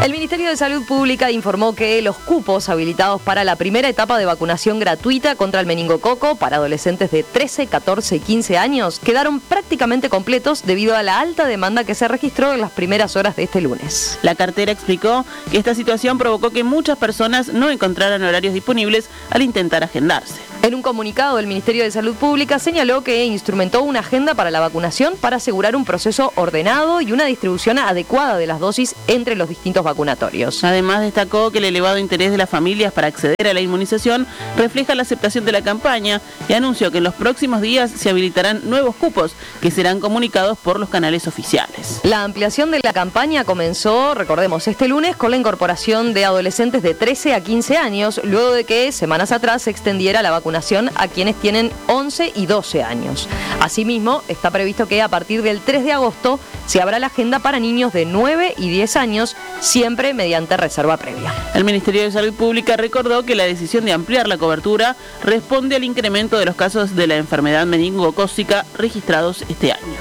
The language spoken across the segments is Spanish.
El Ministerio de Salud Pública informó que los cupos habilitados para la primera etapa de vacunación gratuita contra el meningococo para adolescentes de 13, 14 y 15 años quedaron prácticamente completos debido a la alta demanda que se registró en las primeras horas de este lunes. La cartera explicó que esta situación provocó que muchas personas no encontraran horarios disponibles al intentar agendarse. En un comunicado, el Ministerio de Salud Pública señaló que instrumentó una agenda para la vacunación para asegurar un proceso ordenado y una distribución adecuada de las dosis entre los distintos vacunatorios. Además, destacó que el elevado interés de las familias para acceder a la inmunización refleja la aceptación de la campaña y anunció que en los próximos días se habilitarán nuevos cupos que serán comunicados por los canales oficiales. La ampliación de la campaña comenzó, recordemos, este lunes con la incorporación de adolescentes de 13 a 15 años, luego de que semanas atrás se extendiera la vacunación a quienes tienen 11 y 12 años. Asimismo, está previsto que a partir del 3 de agosto se abra la agenda para niños de 9 y 10 años, siempre mediante reserva previa. El Ministerio de Salud Pública recordó que la decisión de ampliar la cobertura responde al incremento de los casos de la enfermedad meningocócica registrados este año.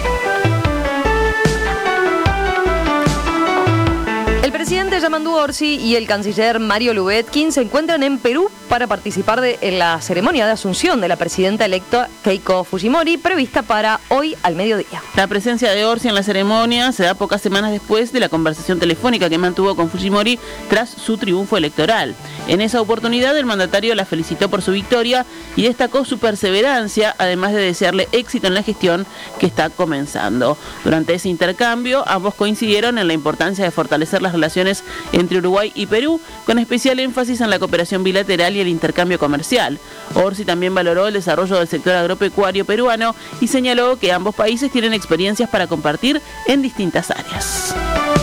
El presidente Yamandu Orsi y el canciller Mario Lubetkin se encuentran en Perú para participar en la ceremonia de asunción de la presidenta electa Keiko Fujimori, prevista para hoy al mediodía. La presencia de Orsi en la ceremonia se da pocas semanas después de la conversación telefónica que mantuvo con Fujimori tras su triunfo electoral. En esa oportunidad, el mandatario la felicitó por su victoria y destacó su perseverancia, además de desearle éxito en la gestión que está comenzando. Durante ese intercambio, ambos coincidieron en la importancia de fortalecer las relaciones entre Uruguay y Perú, con especial énfasis en la cooperación bilateral y el intercambio comercial. Orsi también valoró el desarrollo del sector agropecuario peruano y señaló que ambos países tienen experiencias para compartir en distintas áreas.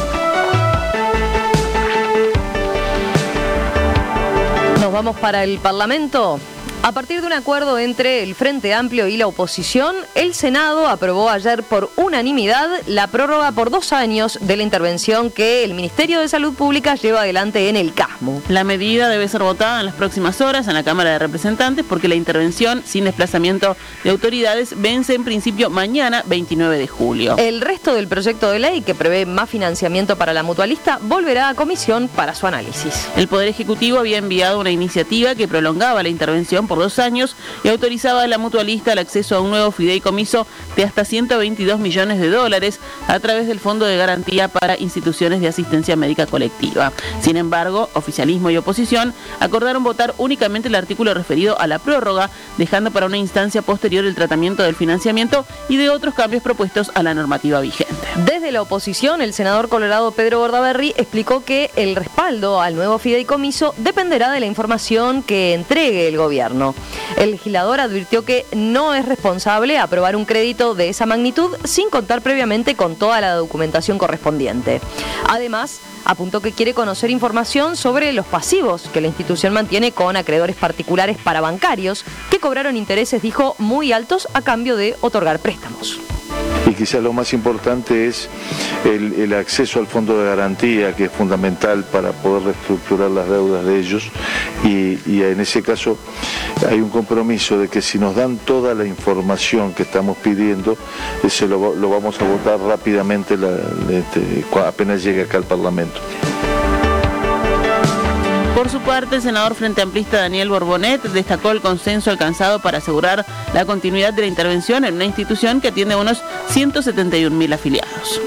Nos vamos para el Parlamento. A partir de un acuerdo entre el Frente Amplio y la oposición, el Senado aprobó ayer por unanimidad la prórroga por 2 años de la intervención que el Ministerio de Salud Pública lleva adelante en el CASMU. La medida debe ser votada en las próximas horas en la Cámara de Representantes porque la intervención sin desplazamiento de autoridades vence en principio mañana, 29 de julio. El resto del proyecto de ley, que prevé más financiamiento para la mutualista, volverá a comisión para su análisis. El Poder Ejecutivo había enviado una iniciativa que prolongaba la intervención por 2 años y autorizaba a la mutualista el acceso a un nuevo fideicomiso de hasta $122 millones a través del Fondo de Garantía para Instituciones de Asistencia Médica Colectiva. Sin embargo, oficialismo y oposición acordaron votar únicamente el artículo referido a la prórroga, dejando para una instancia posterior el tratamiento del financiamiento y de otros cambios propuestos a la normativa vigente. Desde la oposición, el senador colorado Pedro Bordaberry explicó que el respaldo al nuevo fideicomiso dependerá de la información que entregue el gobierno. El legislador advirtió que no es responsable aprobar un crédito de esa magnitud sin contar previamente con toda la documentación correspondiente. Además, apuntó que quiere conocer información sobre los pasivos que la institución mantiene con acreedores particulares parabancarios que cobraron intereses, dijo, muy altos a cambio de otorgar préstamos. Y quizás lo más importante es el acceso al fondo de garantía, que es fundamental para poder reestructurar las deudas de ellos, y en ese caso hay un compromiso de que si nos dan toda la información que estamos pidiendo, lo vamos a votar rápidamente apenas llegue acá al Parlamento. Por su parte, el senador frente amplista Daniel Borbonet destacó el consenso alcanzado para asegurar la continuidad de la intervención en una institución que atiende a unos 171.000 afiliados.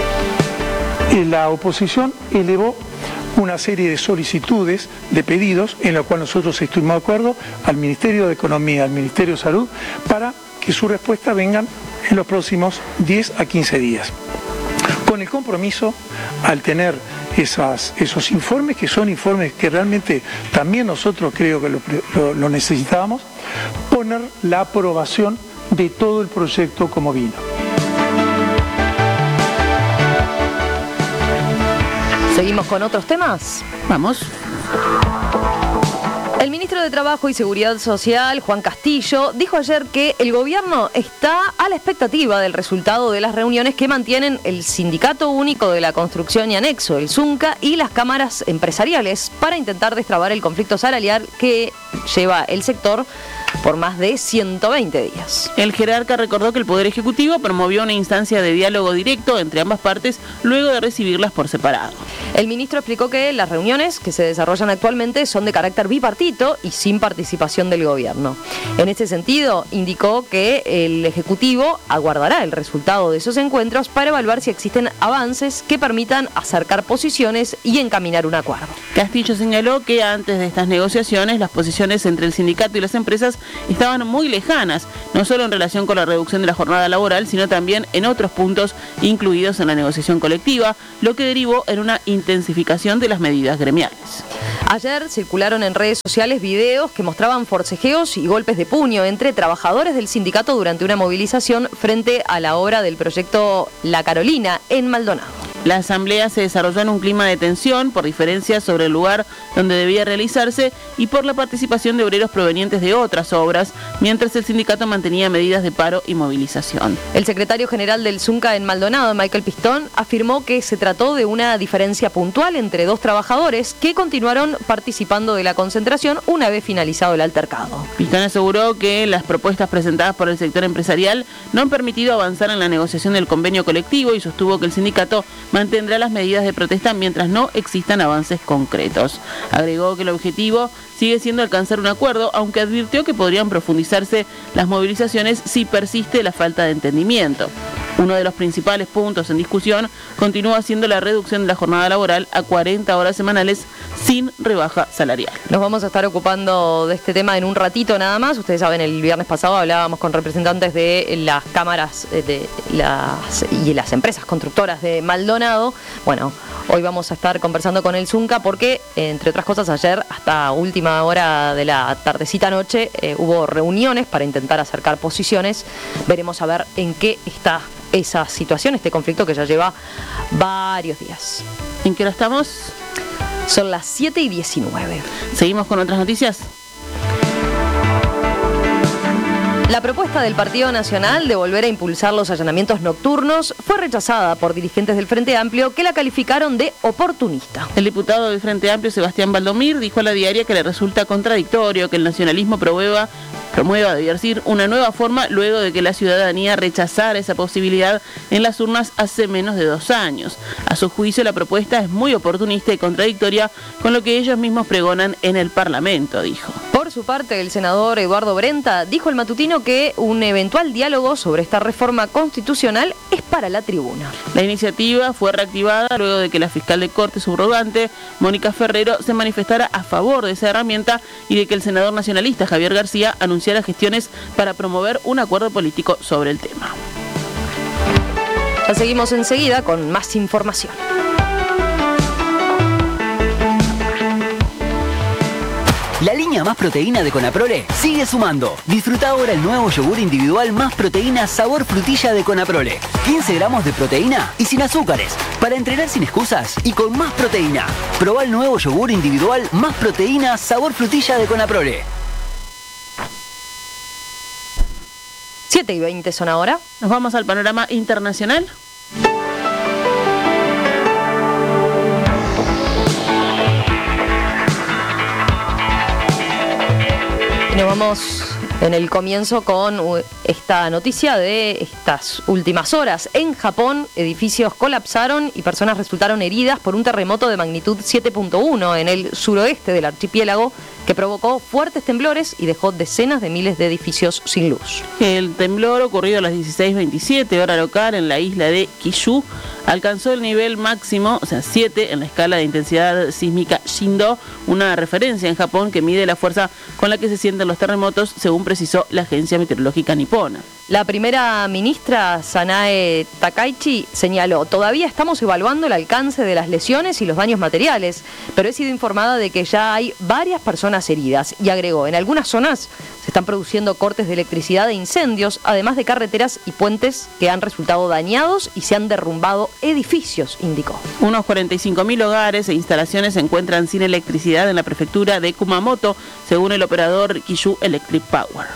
La oposición elevó una serie de solicitudes, de pedidos, en la cual nosotros estuvimos de acuerdo al Ministerio de Economía, al Ministerio de Salud, para que su respuesta vengan en los próximos 10 a 15 días. Con el compromiso, al tener esos informes, que son informes que realmente también nosotros creo que lo necesitábamos, poner la aprobación de todo el proyecto como vino. ¿Seguimos con otros temas? Vamos. El ministro de Trabajo y Seguridad Social, Juan Castillo, dijo ayer que el gobierno está a la expectativa del resultado de las reuniones que mantienen el Sindicato Único de la Construcción y Anexo, el SUNCA, y las cámaras empresariales para intentar destrabar el conflicto salarial que lleva el sector por más de 120 días. El jerarca recordó que el Poder Ejecutivo promovió una instancia de diálogo directo entre ambas partes luego de recibirlas por separado. El ministro explicó que las reuniones que se desarrollan actualmente son de carácter bipartito y sin participación del gobierno. En este sentido, indicó que el Ejecutivo aguardará el resultado de esos encuentros para evaluar si existen avances que permitan acercar posiciones y encaminar un acuerdo. Castillo señaló que antes de estas negociaciones las posiciones entre el sindicato y las empresas estaban muy lejanas, no solo en relación con la reducción de la jornada laboral, sino también en otros puntos incluidos en la negociación colectiva, lo que derivó en una intensificación de las medidas gremiales. Ayer circularon en redes sociales videos que mostraban forcejeos y golpes de puño entre trabajadores del sindicato durante una movilización frente a la obra del proyecto La Carolina en Maldonado. La asamblea se desarrolló en un clima de tensión por diferencias sobre el lugar donde debía realizarse y por la participación de obreros provenientes de otras obras, mientras el sindicato mantenía medidas de paro y movilización. El secretario general del Zunca en Maldonado, Michael Pistón, afirmó que se trató de una diferencia puntual entre dos trabajadores que continuaron participando de la concentración una vez finalizado el altercado. Pistón aseguró que las propuestas presentadas por el sector empresarial no han permitido avanzar en la negociación del convenio colectivo y sostuvo que el sindicato mantendrá las medidas de protesta mientras no existan avances concretos. Agregó que el objetivo sigue siendo alcanzar un acuerdo, aunque advirtió que podrían profundizarse las movilizaciones si persiste la falta de entendimiento. Uno de los principales puntos en discusión continúa siendo la reducción de la jornada laboral a 40 horas semanales sin rebaja salarial. Nos vamos a estar ocupando de este tema en un ratito nada más. Ustedes saben, el viernes pasado hablábamos con representantes de las cámaras y las empresas constructoras de Maldonado. Bueno, hoy vamos a estar conversando con el Zunca porque, entre otras cosas, ayer hasta última hora de la tardecita noche hubo reuniones para intentar acercar posiciones. Veremos a ver en qué está esa situación, este conflicto que ya lleva varios días. ¿En qué hora estamos? Son las 7:19. ¿Seguimos con otras noticias? La propuesta del Partido Nacional de volver a impulsar los allanamientos nocturnos fue rechazada por dirigentes del Frente Amplio que la calificaron de oportunista. El diputado del Frente Amplio, Sebastián Valdomir, dijo a La Diaria que le resulta contradictorio que el nacionalismo promueva, debía decir, una nueva forma luego de que la ciudadanía rechazara esa posibilidad en las urnas hace menos de 2 años. A su juicio, la propuesta es muy oportunista y contradictoria con lo que ellos mismos pregonan en el Parlamento, dijo. Por su parte, el senador Eduardo Brenta dijo al matutino que un eventual diálogo sobre esta reforma constitucional es para la tribuna. La iniciativa fue reactivada luego de que la fiscal de Corte subrogante, Mónica Ferrero, se manifestara a favor de esa herramienta y de que el senador nacionalista Javier García anunciara gestiones para promover un acuerdo político sobre el tema. Ya seguimos enseguida con más información. La línea Más Proteína de Conaprole sigue sumando. Disfruta ahora el nuevo yogur individual Más Proteína sabor frutilla de Conaprole. 15 gramos de proteína y sin azúcares. Para entrenar sin excusas y con más proteína. Probá el nuevo yogur individual Más Proteína sabor frutilla de Conaprole. 7:20 son ahora. Nos vamos al panorama internacional. Nos vamos en el comienzo con esta noticia de estas últimas horas. En Japón, edificios colapsaron y personas resultaron heridas por un terremoto de magnitud 7.1 en el suroeste del archipiélago que provocó fuertes temblores y dejó decenas de miles de edificios sin luz. El temblor ocurrido a las 16:27 hora local en la isla de Kyushu alcanzó el nivel máximo, o sea 7 en la escala de intensidad sísmica Shindo, una referencia en Japón que mide la fuerza con la que se sienten los terremotos, según precisó la agencia meteorológica nipona. La primera ministra Sanae Takaichi señaló: todavía estamos evaluando el alcance de las lesiones y los daños materiales, pero he sido informada de que ya hay varias personas heridas, y agregó: en algunas zonas se están produciendo cortes de electricidad e incendios, además de carreteras y puentes que han resultado dañados y se han derrumbado edificios, indicó. Unos 45.000 hogares e instalaciones se encuentran sin electricidad en la prefectura de Kumamoto, según el operador Kyushu Electric Power.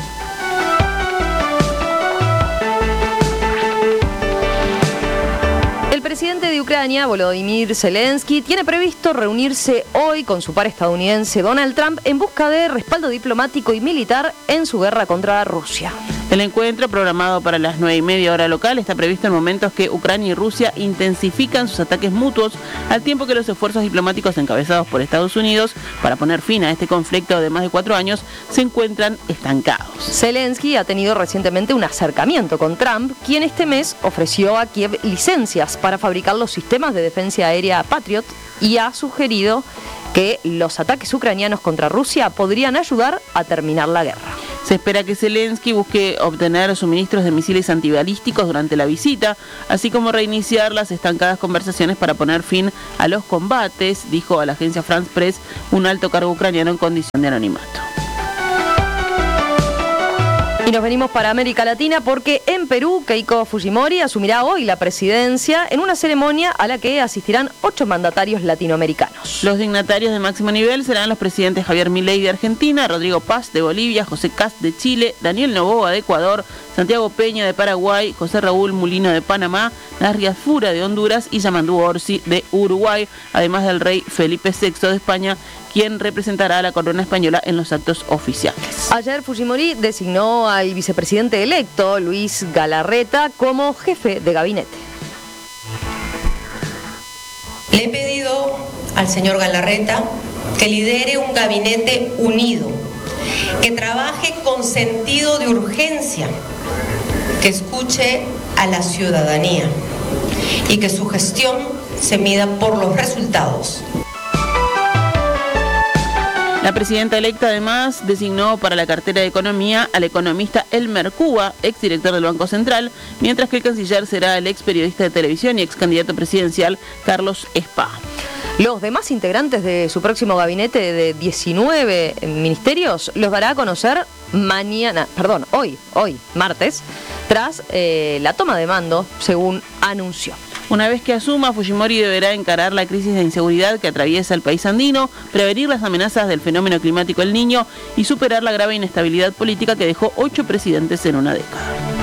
El presidente de Ucrania, Volodymyr Zelensky, tiene previsto reunirse hoy con su par estadounidense Donald Trump en busca de respaldo diplomático y militar en su guerra contra Rusia. El encuentro, programado para las 9:30 hora local, está previsto en momentos que Ucrania y Rusia intensifican sus ataques mutuos, al tiempo que los esfuerzos diplomáticos encabezados por Estados Unidos para poner fin a este conflicto de más de 4 años se encuentran estancados. Zelensky ha tenido recientemente un acercamiento con Trump, quien este mes ofreció a Kiev licencias para fabricar los sistemas de defensa aérea Patriot y ha sugerido que los ataques ucranianos contra Rusia podrían ayudar a terminar la guerra. Se espera que Zelensky busque obtener suministros de misiles antibalísticos durante la visita, así como reiniciar las estancadas conversaciones para poner fin a los combates, dijo a la agencia France Press un alto cargo ucraniano en condición de anonimato. Y nos venimos para América Latina porque en Perú, Keiko Fujimori asumirá hoy la presidencia en una ceremonia a la que asistirán 8 mandatarios latinoamericanos. Los dignatarios de máximo nivel serán los presidentes Javier Milei de Argentina, Rodrigo Paz de Bolivia, José Kast de Chile, Daniel Noboa de Ecuador, Santiago Peña de Paraguay, José Raúl Mulino de Panamá, Narria Fura de Honduras y Yamandú Orsi de Uruguay, además del rey Felipe VI de España, quien representará a la corona española en los actos oficiales. Ayer Fujimori designó al vicepresidente electo, Luis Galarreta, como jefe de gabinete. Le he pedido al señor Galarreta que lidere un gabinete unido, que trabaje con sentido de urgencia, que escuche a la ciudadanía y que su gestión se mida por los resultados. La presidenta electa además designó para la cartera de Economía al economista Elmer Cuba, exdirector del Banco Central, mientras que el canciller será el ex periodista de televisión y ex candidato presidencial Carlos Spa. Los demás integrantes de su próximo gabinete de 19 ministerios los dará a conocer hoy, martes, tras la toma de mando, según anunció. Una vez que asuma, Fujimori deberá encarar la crisis de inseguridad que atraviesa el país andino, prevenir las amenazas del fenómeno climático El Niño y superar la grave inestabilidad política que dejó 8 presidentes en una década.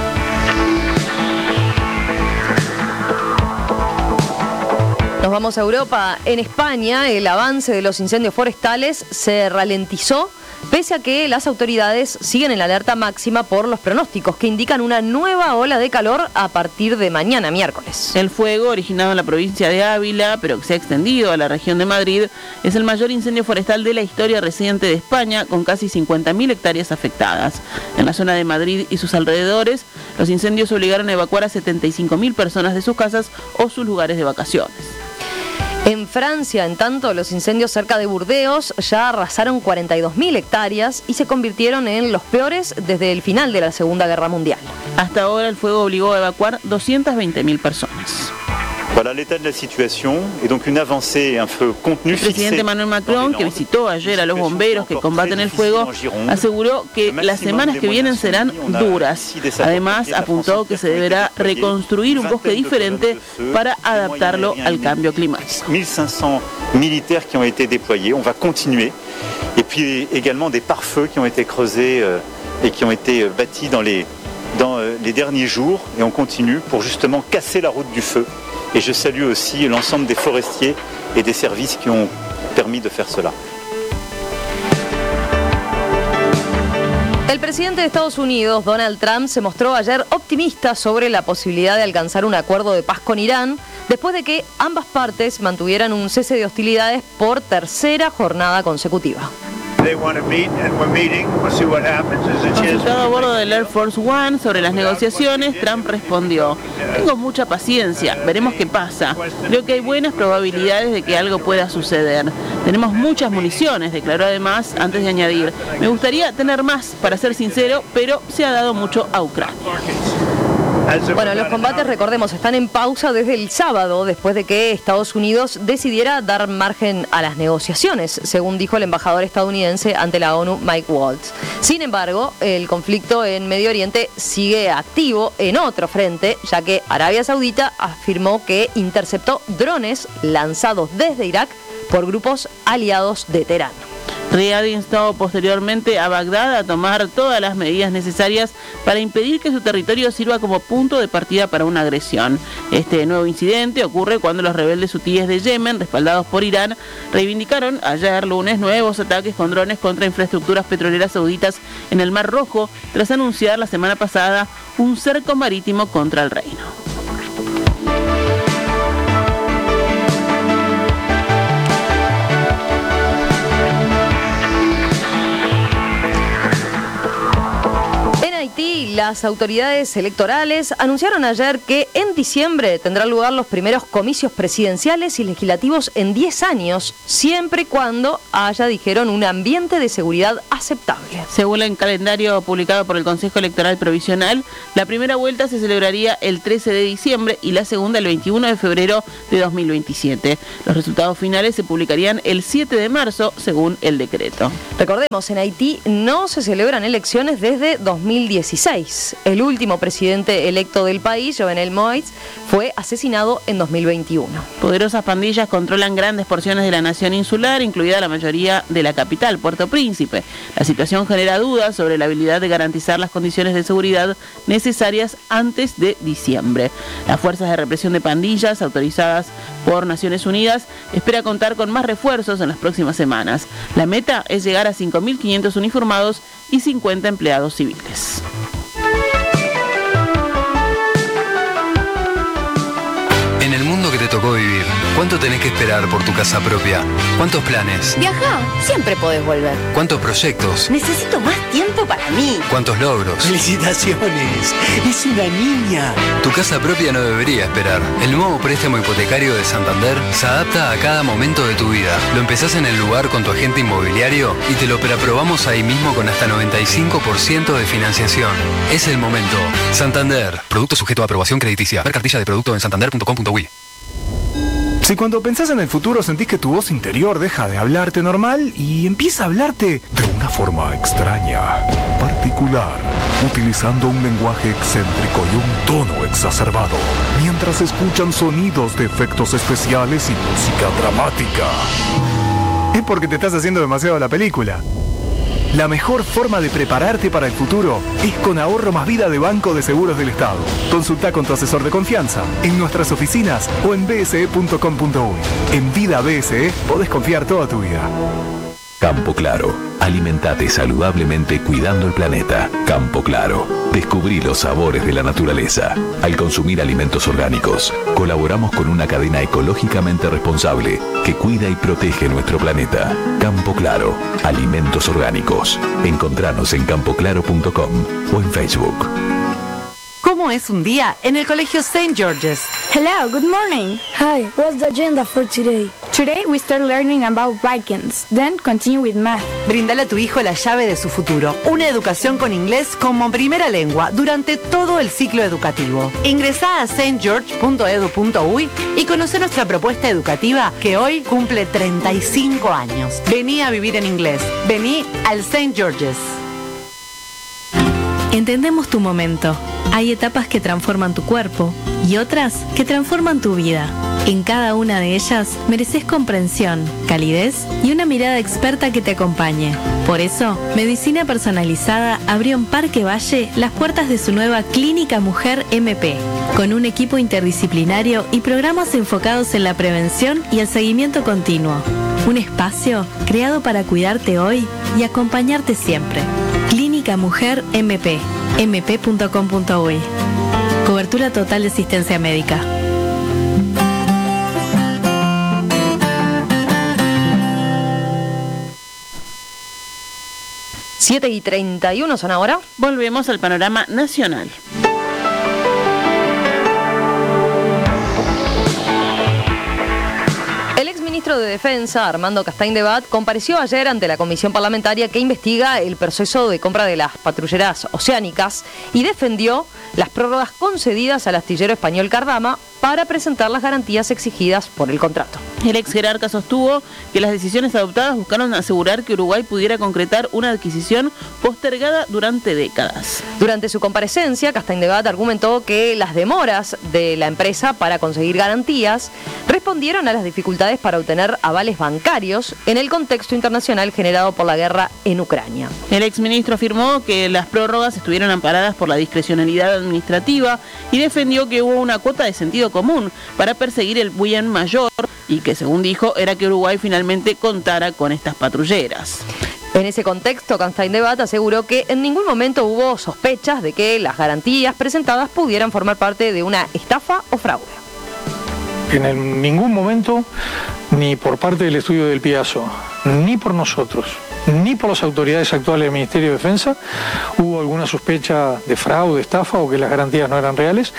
Nos vamos a Europa. En España, el avance de los incendios forestales se ralentizó, pese a que las autoridades siguen en la alerta máxima por los pronósticos que indican una nueva ola de calor a partir de mañana, miércoles. El fuego, originado en la provincia de Ávila, pero que se ha extendido a la región de Madrid, es el mayor incendio forestal de la historia reciente de España, con casi 50.000 hectáreas afectadas. En la zona de Madrid y sus alrededores, los incendios obligaron a evacuar a 75.000 personas de sus casas o sus lugares de vacaciones. En Francia, en tanto, los incendios cerca de Burdeos ya arrasaron 42.000 hectáreas y se convirtieron en los peores desde el final de la Segunda Guerra Mundial. Hasta ahora el fuego obligó a evacuar 220.000 personas. Voilà l'état de la situation et donc une avancée un feu contenu. El presidente Emmanuel Macron, que visitó ayer a los bomberos que combaten el fuego, aseguró que las semanas que vienen serán duras. Además, apuntó que se deberá reconstruir un bosque diferente para adaptarlo al cambio climático. 1500 militaires qui ont été déployés, on va continuer. Et puis également des pare-feux qui ont été creusés et qui ont été bâtis dans les derniers jours et on continue pour justement casser la route du feu. Et je salue aussi l'ensemble des forestiers et des services qui ont permis de faire cela. El presidente de Estados Unidos, Donald Trump, se mostró ayer optimista sobre la posibilidad de alcanzar un acuerdo de paz con Irán, después de que ambas partes mantuvieran un cese de hostilidades por tercera jornada consecutiva. Consultado a bordo del Air Force One sobre las negociaciones, Trump respondió: tengo mucha paciencia, veremos qué pasa. Creo que hay buenas probabilidades de que algo pueda suceder. Tenemos muchas municiones, declaró además, antes de añadir: me gustaría tener más, para ser sincero, pero se ha dado mucho a Ucrania. Bueno, los combates, recordemos, están en pausa desde el sábado, después de que Estados Unidos decidiera dar margen a las negociaciones, según dijo el embajador estadounidense ante la ONU, Mike Waltz. Sin embargo, el conflicto en Medio Oriente sigue activo en otro frente, ya que Arabia Saudita afirmó que interceptó drones lanzados desde Irak por grupos aliados de Teherán. Riad instó posteriormente a Bagdad a tomar todas las medidas necesarias para impedir que su territorio sirva como punto de partida para una agresión. Este nuevo incidente ocurre cuando los rebeldes hutíes de Yemen, respaldados por Irán, reivindicaron ayer lunes nuevos ataques con drones contra infraestructuras petroleras sauditas en el Mar Rojo, tras anunciar la semana pasada un cerco marítimo contra el reino. Las autoridades electorales anunciaron ayer que en diciembre tendrán lugar los primeros comicios presidenciales y legislativos en 10 años, siempre y cuando haya, dijeron, un ambiente de seguridad aceptable. Según el calendario publicado por el Consejo Electoral Provisional, la primera vuelta se celebraría el 13 de diciembre y la segunda el 21 de febrero de 2027. Los resultados finales se publicarían el 7 de marzo, según el decreto. Recordemos, en Haití no se celebran elecciones desde 2016. El último presidente electo del país, Jovenel Moïse, fue asesinado en 2021. Poderosas pandillas controlan grandes porciones de la nación insular, incluida la mayoría de la capital, Puerto Príncipe. La situación genera dudas sobre la habilidad de garantizar las condiciones de seguridad necesarias antes de diciembre. Las fuerzas de represión de pandillas, autorizadas por Naciones Unidas, espera contar con más refuerzos en las próximas semanas. La meta es llegar a 5.500 uniformados y 50 empleados civiles. En el mundo que te tocó vivir, ¿cuánto tenés que esperar por tu casa propia? ¿Cuántos planes? Viajá, siempre podés volver. ¿Cuántos proyectos? Necesito más tiempo para mí. ¿Cuántos logros? ¡Felicitaciones! ¡Es una niña! Tu casa propia no debería esperar. El nuevo préstamo hipotecario de Santander se adapta a cada momento de tu vida. Lo empezás en el lugar con tu agente inmobiliario y te lo preaprobamos ahí mismo con hasta 95% de financiación. Es el momento. Santander. Producto sujeto a aprobación crediticia. Ver cartilla de producto en santander.com.uy. Si cuando pensás en el futuro sentís que tu voz interior deja de hablarte normal y empieza a hablarte de una forma extraña, particular, utilizando un lenguaje excéntrico y un tono exacerbado, mientras escuchan sonidos de efectos especiales y música dramática, es porque te estás haciendo demasiado la película. La mejor forma de prepararte para el futuro es con Ahorro Más Vida de Banco de Seguros del Estado. Consulta con tu asesor de confianza en nuestras oficinas o en bse.com.uy. En Vida BSE podés confiar toda tu vida. Campo Claro. Alimentate saludablemente cuidando el planeta. Campo Claro. Descubrí los sabores de la naturaleza. Al consumir alimentos orgánicos, colaboramos con una cadena ecológicamente responsable que cuida y protege nuestro planeta. Campo Claro. Alimentos orgánicos. Encontranos en campoclaro.com o en Facebook. ¿Cómo es un día en el Colegio St. George's? Hello, good morning. Hi, what's the agenda for today? Today we start learning about Vikings, then continue with math. Brindale a tu hijo la llave de su futuro, una educación con inglés como primera lengua durante todo el ciclo educativo. Ingresá a stgeorge.edu.uy y conoce nuestra propuesta educativa que hoy cumple 35 años. Vení a vivir en inglés. Vení al St. George's. Entendemos tu momento. Hay etapas que transforman tu cuerpo y otras que transforman tu vida. En cada una de ellas mereces comprensión, calidez y una mirada experta que te acompañe. Por eso, Medicina Personalizada abrió en Parque Valle las puertas de su nueva Clínica Mujer MP, con un equipo interdisciplinario y programas enfocados en la prevención y el seguimiento continuo. Un espacio creado para cuidarte hoy y acompañarte siempre. Clínica Mujer MP, mp.com.uy. Cobertura total de asistencia médica. Siete y 31 son ahora. Volvemos al panorama nacional. El exministro de Defensa, Armando Castaing de Bat, compareció ayer ante la comisión parlamentaria que investiga el proceso de compra de las patrulleras oceánicas y defendió las prórrogas concedidas al astillero español Cardama para presentar las garantías exigidas por el contrato. El ex jerarca sostuvo que las decisiones adoptadas buscaron asegurar que Uruguay pudiera concretar una adquisición postergada durante décadas. Durante su comparecencia, Castaing-Debat argumentó que las demoras de la empresa para conseguir garantías respondieron a las dificultades para obtener avales bancarios en el contexto internacional generado por la guerra en Ucrania. El exministro afirmó que las prórrogas estuvieron amparadas por la discrecionalidad administrativa y defendió que hubo una cuota de sentido común para perseguir el bien mayor y que, según dijo, era que Uruguay finalmente contara con estas patrulleras. En ese contexto, Castaing-Debat aseguró que en ningún momento hubo sospechas de que las garantías presentadas pudieran formar parte de una estafa o fraude. En ningún momento, ni por parte del estudio del Piazzo, ni por nosotros, ni por las autoridades actuales del Ministerio de Defensa, hubo alguna sospecha de fraude, estafa o que las garantías no eran reales.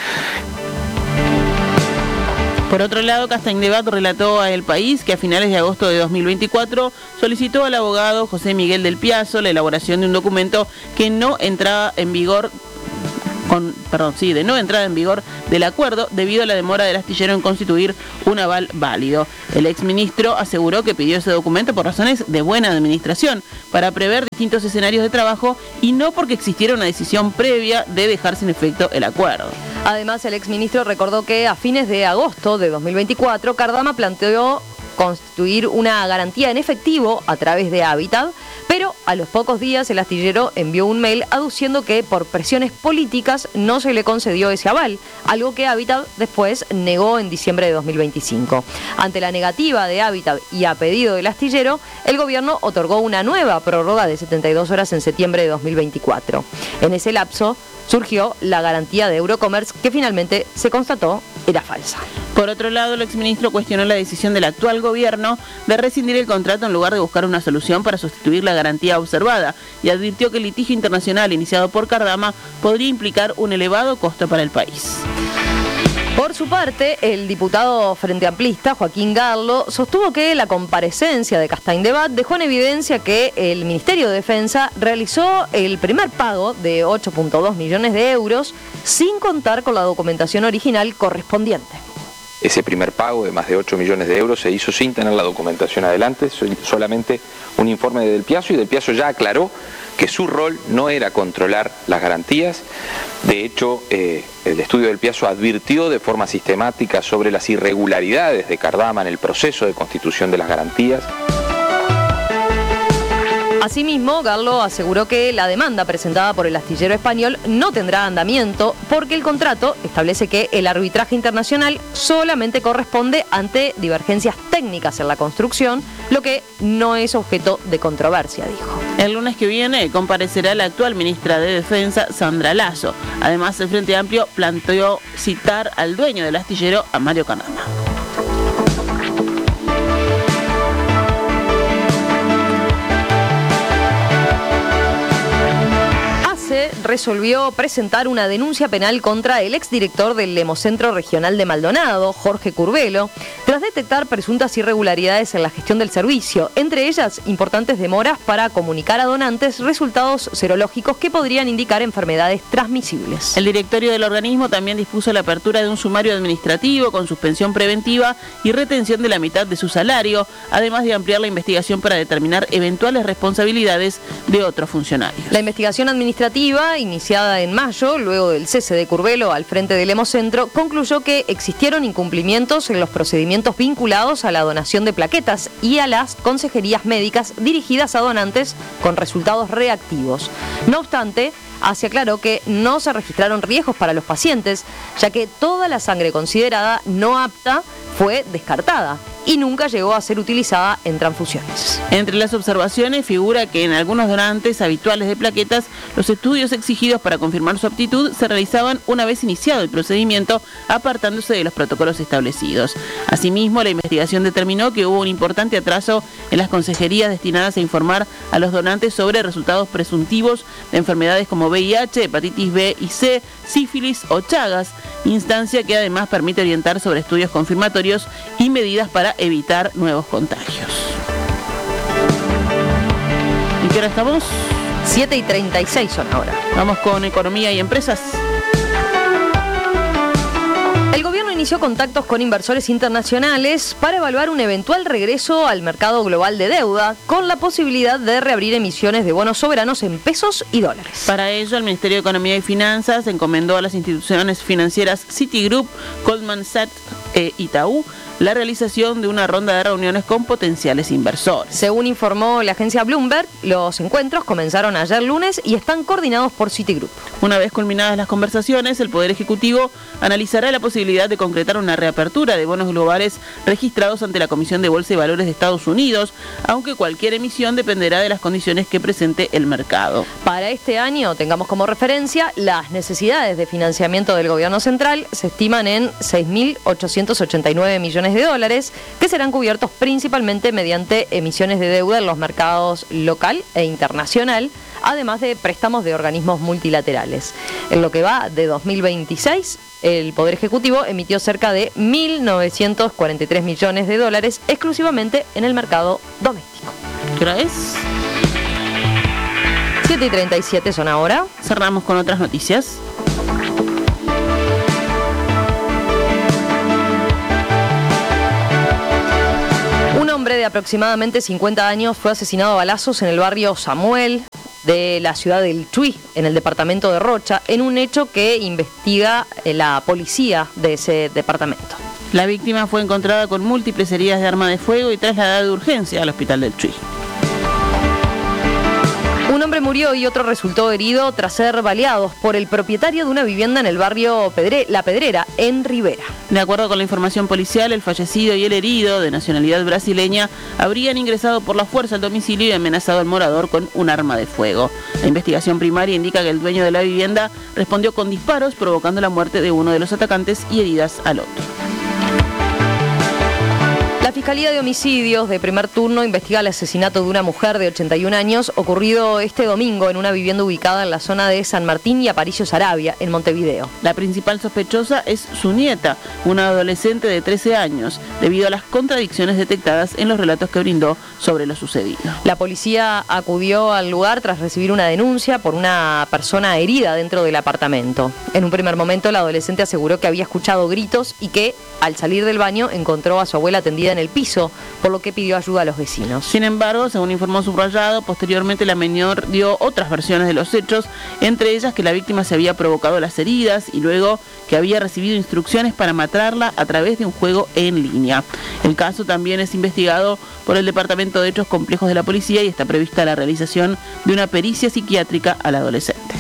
Por otro lado, Castaing-Debat relató a El País que a finales de agosto de 2024 solicitó al abogado José Miguel del Piazzo la elaboración de un documento que no entraba en vigor de no entrada en vigor del acuerdo debido a la demora del astillero en constituir un aval válido. El exministro aseguró que pidió ese documento por razones de buena administración, para prever distintos escenarios de trabajo y no porque existiera una decisión previa de dejar sin efecto el acuerdo. Además, el exministro recordó que a fines de agosto de 2024, Cardama planteó constituir una garantía en efectivo a través de Hábitat, pero a los pocos días el astillero envió un mail aduciendo que por presiones políticas no se le concedió ese aval, algo que Hábitat después negó en diciembre de 2025. Ante la negativa de Hábitat y a pedido del astillero, el gobierno otorgó una nueva prórroga de 72 horas en septiembre de 2024. En ese lapso surgió la garantía de Eurocommerce, que finalmente se constató era falsa. Por otro lado, el exministro cuestionó la decisión del actual gobierno de rescindir el contrato en lugar de buscar una solución para sustituir la garantía observada y advirtió que el litigio internacional iniciado por Cardama podría implicar un elevado costo para el país. Por su parte, el diputado frente amplista, Joaquín Garlo, sostuvo que la comparecencia de Castaing-Debat dejó en evidencia que el Ministerio de Defensa realizó el primer pago de 8.2 millones de euros sin contar con la documentación original correspondiente. Ese primer pago de más de 8 millones de euros se hizo sin tener la documentación adelante, solamente un informe de Del Piazzo, y Del Piazzo ya aclaró que su rol no era controlar las garantías. De hecho, el estudio Del Piazzo advirtió de forma sistemática sobre las irregularidades de Cardama en el proceso de constitución de las garantías. Asimismo, Garlo aseguró que la demanda presentada por el astillero español no tendrá andamiento porque el contrato establece que el arbitraje internacional solamente corresponde ante divergencias técnicas en la construcción, lo que no es objeto de controversia, dijo. El lunes que viene comparecerá la actual ministra de Defensa, Sandra Lasso. Además, el Frente Amplio planteó citar al dueño del astillero, a Mario Cardama. Resolvió presentar una denuncia penal contra el exdirector del Hemocentro Regional de Maldonado, Jorge Curvelo, tras detectar presuntas irregularidades en la gestión del servicio, entre ellas importantes demoras para comunicar a donantes resultados serológicos que podrían indicar enfermedades transmisibles. El directorio del organismo también dispuso la apertura de un sumario administrativo con suspensión preventiva y retención de la mitad de su salario, además de ampliar la investigación para determinar eventuales responsabilidades de otros funcionarios. La investigación administrativa, iniciada en mayo, luego del cese de Curvelo al frente del Hemocentro, concluyó que existieron incumplimientos en los procedimientos vinculados a la donación de plaquetas y a las consejerías médicas dirigidas a donantes con resultados reactivos. No obstante, se aclaró que no se registraron riesgos para los pacientes, ya que toda la sangre considerada no apta fue descartada y nunca llegó a ser utilizada en transfusiones. Entre las observaciones figura que en algunos donantes habituales de plaquetas, los estudios exigidos para confirmar su aptitud se realizaban una vez iniciado el procedimiento, apartándose de los protocolos establecidos. Asimismo, la investigación determinó que hubo un importante atraso en las consejerías destinadas a informar a los donantes sobre resultados presuntivos de enfermedades como VIH, hepatitis B y C, sífilis o Chagas, instancia que además permite orientar sobre estudios confirmatorios y medidas para evitar nuevos contagios. ¿Y qué hora estamos? 7:36 son ahora. Vamos con economía y empresas. El gobierno inició inició contactos con inversores internacionales para evaluar un eventual regreso al mercado global de deuda, con la posibilidad de reabrir emisiones de bonos soberanos en pesos y dólares. Para ello, el Ministerio de Economía y Finanzas encomendó a las instituciones financieras Citigroup, Goldman Sachs e Itaú la realización de una ronda de reuniones con potenciales inversores. Según informó la agencia Bloomberg, los encuentros comenzaron ayer lunes y están coordinados por Citigroup. Una vez culminadas las conversaciones, el Poder Ejecutivo analizará la posibilidad de concretar una reapertura de bonos globales registrados ante la Comisión de Bolsa y Valores de Estados Unidos, aunque cualquier emisión dependerá de las condiciones que presente el mercado. Para este año, tengamos como referencia, las necesidades de financiamiento del gobierno central se estiman en 6.889 millones de dólares, que serán cubiertos principalmente mediante emisiones de deuda en los mercados local e internacional, además de préstamos de organismos multilaterales. En lo que va de 2026, el Poder Ejecutivo emitió cerca de 1.943 millones de dólares exclusivamente en el mercado doméstico. ¿Qué hora es? 7:37 son ahora. Cerramos con otras noticias. Un hombre de aproximadamente 50 años fue asesinado a balazos en el barrio Samuel de la ciudad del Chuy, en el departamento de Rocha, en un hecho que investiga la policía de ese departamento. La víctima fue encontrada con múltiples heridas de arma de fuego y trasladada de urgencia al hospital del Chuy. Un hombre murió y otro resultó herido tras ser baleados por el propietario de una vivienda en el barrio La Pedrera, en Rivera. De acuerdo con la información policial, el fallecido y el herido, de nacionalidad brasileña, habrían ingresado por la fuerza al domicilio y amenazado al morador con un arma de fuego. La investigación primaria indica que el dueño de la vivienda respondió con disparos, provocando la muerte de uno de los atacantes y heridas al otro. La Fiscalía de Homicidios de primer turno investiga el asesinato de una mujer de 81 años ocurrido este domingo en una vivienda ubicada en la zona de San Martín y Aparicio Saravia, en Montevideo. La principal sospechosa es su nieta, una adolescente de 13 años, debido a las contradicciones detectadas en los relatos que brindó sobre lo sucedido. La policía acudió al lugar tras recibir una denuncia por una persona herida dentro del apartamento. En un primer momento, la adolescente aseguró que había escuchado gritos y que, al salir del baño, encontró a su abuela tendida en el piso, por lo que pidió ayuda a los vecinos. Sin embargo, según informó Subrayado, posteriormente la menor dio otras versiones de los hechos, entre ellas que la víctima se había provocado las heridas y luego que había recibido instrucciones para matarla a través de un juego en línea. El caso también es investigado por el Departamento de Hechos Complejos de la Policía y está prevista la realización de una pericia psiquiátrica al adolescente.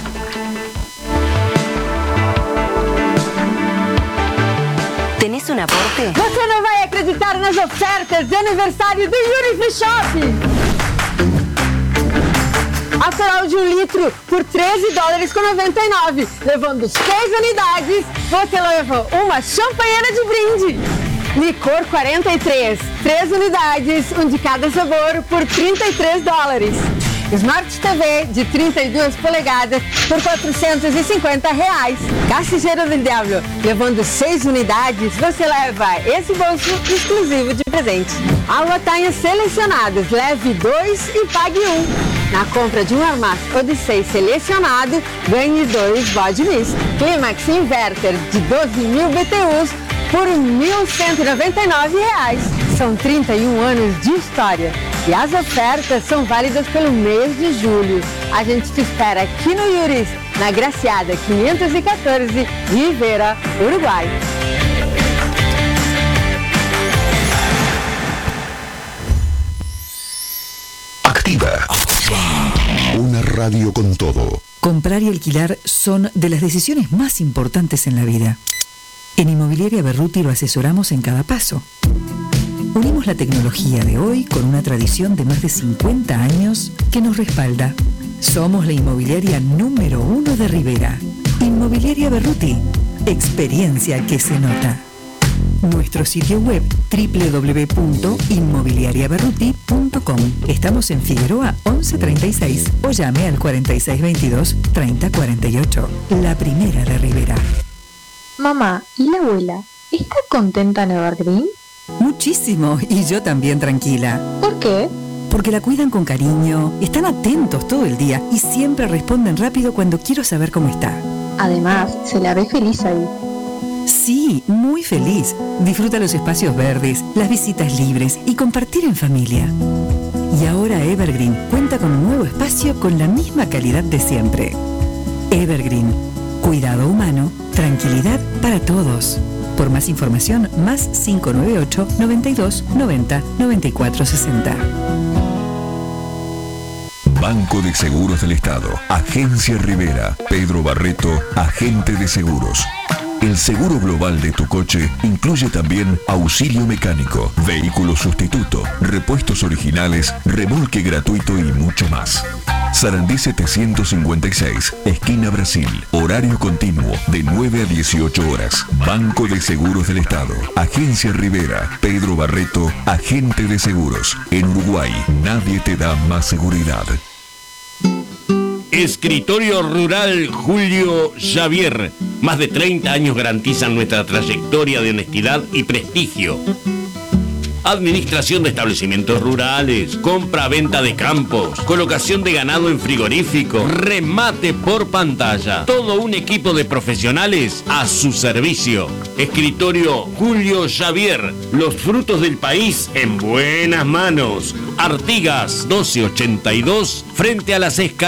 ¿Tenés un aporte? Você não vai acreditar nas ofertas de aniversário do Yuri Free Shop! Acerol de 1 litro por $13,99. Levando 6 unidades, você leva uma champanheira de brinde. Licor 43, 3 unidades, um de cada sabor por $33. Smart TV de 32 polegadas por R$450. Cacejeiro del Diablo, levando 6 unidades, você leva esse bolso exclusivo de presente. Alvatanhas selecionadas, leve 2 e pague 1. Na compra de um Armax Odyssey selecionado, ganhe 2 bode misto. Climax Inverter de 12.000 BTUs por R$1.199. São 31 anos de história e as ofertas são válidas pelo mês de julho. A gente te espera aqui no Yuris, na Graciada 514, Rivera, Uruguai. Activa. Una radio con todo. Comprar y alquilar son de las decisiones más importantes en la vida. En Inmobiliaria Berruti lo asesoramos en cada paso. Unimos la tecnología de hoy con una tradición de más de 50 años que nos respalda. Somos la inmobiliaria número 1 de Rivera. Inmobiliaria Berruti. Experiencia que se nota. Nuestro sitio web www.inmobiliariaberruti.com. Estamos en Figueroa 1136 o llame al 4622-3048. La primera de Rivera. Mamá, ¿y la abuela? ¿Está contenta en Evergreen? Muchísimo, y yo también tranquila. ¿Por qué? Porque la cuidan con cariño, están atentos todo el día y siempre responden rápido cuando quiero saber cómo está. Además, se la ve feliz ahí. Sí, muy feliz. Disfruta los espacios verdes, las visitas libres y compartir en familia. Y ahora Evergreen cuenta con un nuevo espacio con la misma calidad de siempre. Evergreen. Cuidado humano, tranquilidad para todos. Por más información, más 598 92 90 94 60. Banco de Seguros del Estado. Agencia Rivera. Pedro Barreto, agente de seguros. El seguro global de tu coche incluye también auxilio mecánico, vehículo sustituto, repuestos originales, remolque gratuito y mucho más. Sarandí 756, esquina Brasil. Horario continuo de 9 a 18 horas. Banco de Seguros del Estado. Agencia Rivera. Pedro Barreto, agente de seguros. En Uruguay, nadie te da más seguridad. Escritorio Rural Julio Javier. Más de 30 años garantizan nuestra trayectoria de honestidad y prestigio. Administración de establecimientos rurales, compra-venta de campos, colocación de ganado en frigorífico, remate por pantalla. Todo un equipo de profesionales a su servicio. Escritorio Julio Javier. Los frutos del país en buenas manos. Artigas 1282, frente a las escaleras.